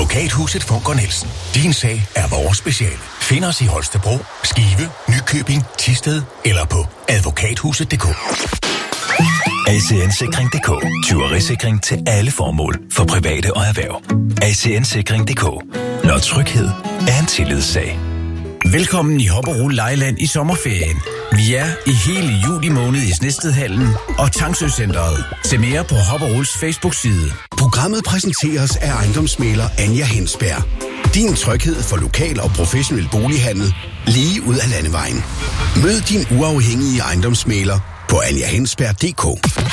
Advokathuset Funk & Nielsen. Din sag er vores speciale. Find os i Holstebro, Skive, Nykøbing, Thisted eller på advokathuset.dk. ACN-sikring.dk. Tyverisikring til alle formål for private og erhverv. ACN-sikring.dk. Når tryghed er en tillidssag. Velkommen i Hopperol Lejland i sommerferien. Vi er i hele juli måned i Snedstedhallen og Tangsø-centret. Se mere på Hopperols Facebook-side. Programmet præsenteres af ejendomsmægler Anja Hensberg. Din tryghed for lokal og professionel bolighandel lige ud af landevejen. Mød din uafhængige ejendomsmægler på anjahensberg.dk.